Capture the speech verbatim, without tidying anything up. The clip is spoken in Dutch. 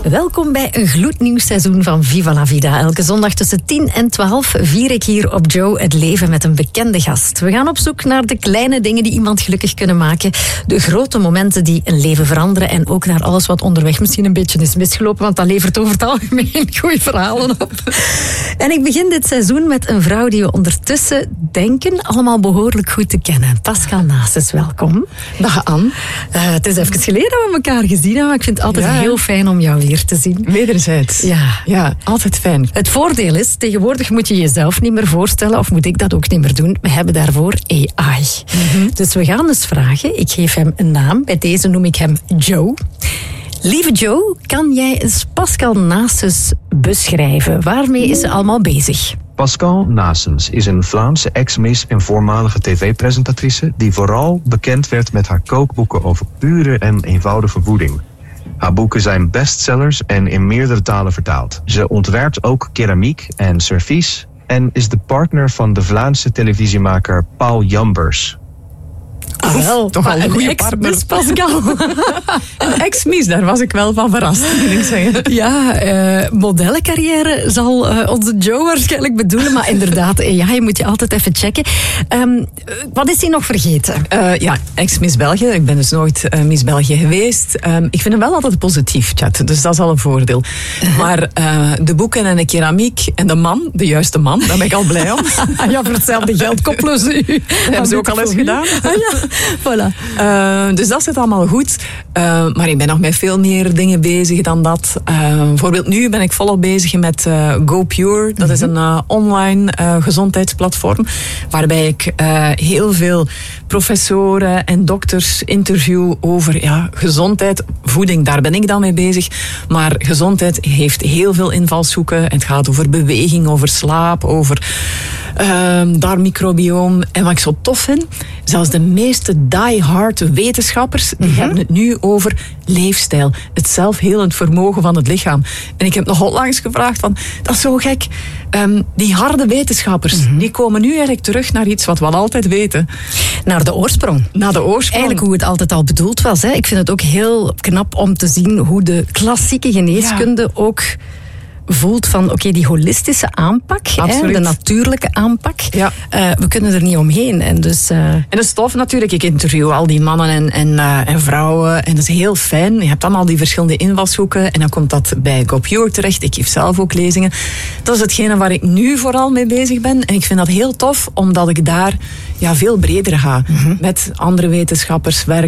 Welkom bij een gloednieuw seizoen van Viva la Vida. Elke zondag tussen tien en twaalf vier ik hier op Joe het leven met een bekende gast. We gaan op zoek naar de kleine dingen die iemand gelukkig kunnen maken. De grote momenten die een leven veranderen. En ook naar alles wat onderweg misschien een beetje is misgelopen. Want dat levert over het algemeen goede verhalen op. En ik begin dit seizoen met een vrouw die we ondertussen denken allemaal behoorlijk goed te kennen. Pascal Naessens, welkom. Dag Anne. Uh, het is even geleden dat we elkaar gezien hebben. Maar ik vind het altijd ja. heel fijn om jou weer te zien. Wederzijds. Ja. ja, altijd fijn. Het voordeel is, tegenwoordig moet je jezelf niet meer voorstellen, of moet ik dat ook niet meer doen. We hebben daarvoor A I. Mm-hmm. Dus we gaan eens vragen. Ik geef hem een naam. Bij deze noem ik hem Joe. Lieve Joe, kan jij eens Pascal Naessens beschrijven? Waarmee is ze allemaal bezig? Pascal Naessens is een Vlaamse ex-Miss en voormalige tv-presentatrice die vooral bekend werd met haar kookboeken over pure en eenvoudige voeding. Haar boeken zijn bestsellers en in meerdere talen vertaald. Ze ontwerpt ook keramiek en servies en is de partner van de Vlaamse televisiemaker Paul Jambers. Ah, wel, toch al een goede partner. Pascal. Een ex-Miss, daar was ik wel van verrast, moet ik zeggen. Ja, uh, modellencarrière zal uh, onze Joe waarschijnlijk bedoelen, maar inderdaad, ja, je moet je altijd even checken. Um, wat is hij nog vergeten? Uh, ja, ex-Miss België. Ik ben dus nooit uh, Miss België geweest. Um, ik vind hem wel altijd positief, chat, dus dat is al een voordeel. Uh-huh. Maar uh, de boeken en de keramiek en de man, de juiste man, daar ben ik al blij om. Ja, voor hetzelfde geld koppelen ze u. Dat hebben ze ook al eens gedaan. Ah, ja. Voilà. Uh, dus dat zit allemaal goed. Uh, maar ik ben nog met veel meer dingen bezig dan dat. Uh, bijvoorbeeld nu ben ik volop bezig met uh, GoPure. Dat mm-hmm. is een uh, online uh, gezondheidsplatform. Waarbij ik uh, heel veel professoren en dokters interview over ja, gezondheid, voeding. Daar ben ik dan mee bezig. Maar gezondheid heeft heel veel invalshoeken. Het gaat over beweging, over slaap, over uh, darmmicrobioom. En wat ik zo tof vind, zelfs de meeste die-hard wetenschappers die mm-hmm. hebben het nu over leefstijl. Het zelfhelend vermogen van het lichaam. En ik heb nog onlangs gevraagd van, dat is zo gek. Um, die harde wetenschappers, mm-hmm. die komen nu eigenlijk terug naar iets wat we al altijd weten. Naar de oorsprong. Naar de oorsprong. Eigenlijk hoe het altijd al bedoeld was. Hè. Ik vind het ook heel knap om te zien hoe de klassieke geneeskunde ja. ook voelt van, oké, okay, die holistische aanpak, hè, de natuurlijke aanpak, ja. uh, we kunnen er niet omheen. En, dus, uh... en dat is tof natuurlijk. Ik interview al die mannen en, en, uh, en vrouwen en dat is heel fijn. Je hebt allemaal die verschillende invalshoeken en dan komt dat bij GoPure terecht. Ik geef zelf ook lezingen. Dat is hetgene waar ik nu vooral mee bezig ben en ik vind dat heel tof, omdat ik daar ja, veel breder ga. Mm-hmm. Met andere wetenschappers werken.